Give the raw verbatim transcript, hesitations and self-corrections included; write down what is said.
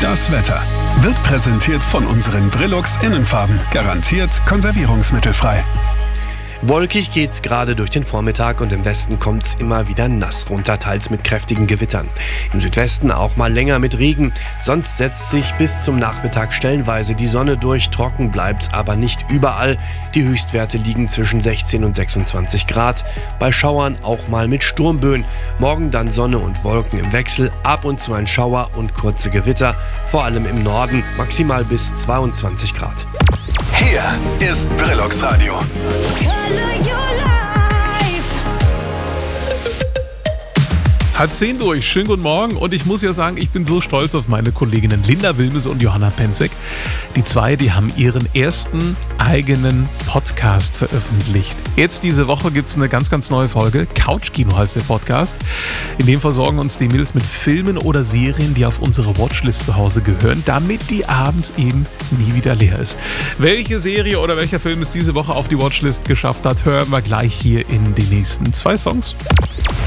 Das Wetter wird präsentiert von unseren Brillux Innenfarben. Garantiert konservierungsmittelfrei. Wolkig geht's gerade durch den Vormittag und im Westen kommt's immer wieder nass runter, teils mit kräftigen Gewittern. Im Südwesten auch mal länger mit Regen. Sonst setzt sich bis zum Nachmittag stellenweise die Sonne durch. Trocken bleibt's aber nicht überall. Die Höchstwerte liegen zwischen sechzehn und sechsundzwanzig Grad. Bei Schauern auch mal mit Sturmböen. Morgen dann Sonne und Wolken im Wechsel. Ab und zu ein Schauer und kurze Gewitter. Vor allem im Norden. Maximal bis zweiundzwanzig Grad. Hier ist Brillux Radio. Halb zehn durch, schönen guten Morgen und ich muss ja sagen, ich bin so stolz auf meine Kolleginnen Linda Wilmes und Johanna Penzek. Die zwei, die haben ihren ersten eigenen Podcast veröffentlicht. Jetzt diese Woche gibt es eine ganz, ganz neue Folge. Couchkino heißt der Podcast. In dem versorgen uns die Mädels mit Filmen oder Serien, die auf unsere Watchlist zu Hause gehören, damit die abends eben nie wieder leer ist. Welche Serie oder welcher Film es diese Woche auf die Watchlist geschafft hat, hören wir gleich hier in den nächsten zwei Songs.